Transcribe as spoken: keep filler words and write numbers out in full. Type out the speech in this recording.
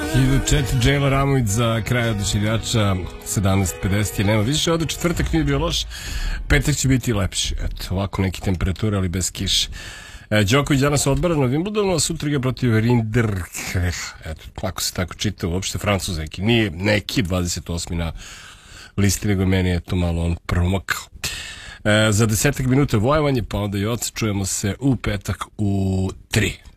hiljadu četiri Džejla Ramović za kraj oduševljača sedamnaest pedeset. Nema više, ovdje četvrtak nije bio loš, petak će biti lepši. Eto, ovako neki temperature, ali bez kiše. E, Đoković danas odbara na Wimbledonu, a sutra igra protiv Rinderknecht. Eto, ako se tako čita, uopšte Francuz neki. Nije neki dvadeset osmi na listi, nego meni je to malo on promakao. E, za desetak minuta vojevanje, pa onda i oca, čujemo se u petak u tri.